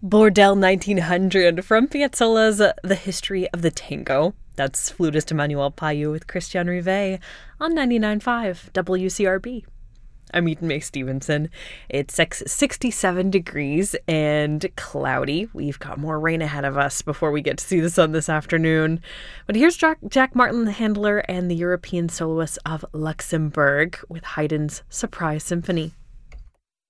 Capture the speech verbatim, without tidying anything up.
Bordel nineteen hundred from Piazzolla's The History of the Tango. That's flutist Emmanuel Payou with Christian Rivet on ninety-nine point five W C R B. I'm Eden May Stevenson. It's sixty-seven degrees and cloudy. We've got more rain ahead of us before we get to see the sun this afternoon. But here's Jack, Jack Martin, the Handler, and the European Soloists of Luxembourg with Haydn's Surprise Symphony.